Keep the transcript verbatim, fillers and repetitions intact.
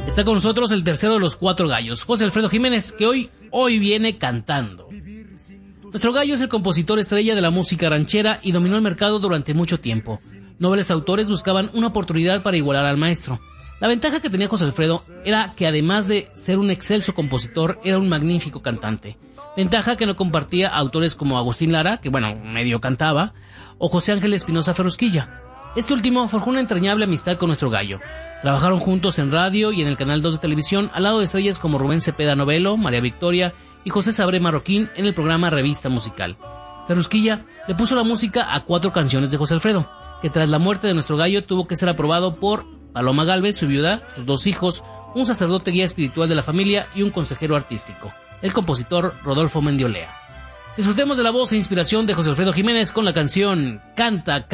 Está con nosotros el tercero de los cuatro gallos, José Alfredo Jiménez, que hoy, hoy viene cantando. Nuestro gallo es el compositor estrella de la música ranchera y dominó el mercado durante mucho tiempo. Nobles autores buscaban una oportunidad para igualar al maestro. La ventaja que tenía José Alfredo era que además de ser un excelso compositor, era un magnífico cantante. Ventaja que no compartía a autores como Agustín Lara, que bueno, medio cantaba, o José Ángel Espinosa Ferrusquilla. Este último forjó una entrañable amistad con nuestro gallo. Trabajaron juntos en radio y en el Canal dos de televisión, al lado de estrellas como Rubén Cepeda Novelo, María Victoria y José Sabré Marroquín en el programa Revista Musical. Ferrusquilla le puso la música a cuatro canciones de José Alfredo, que tras la muerte de nuestro gallo tuvo que ser aprobado por Paloma Gálvez, su viuda, sus dos hijos, un sacerdote guía espiritual de la familia y un consejero artístico, el compositor Rodolfo Mendiolea. Disfrutemos de la voz e inspiración de José Alfredo Jiménez con la canción Canta, Canta.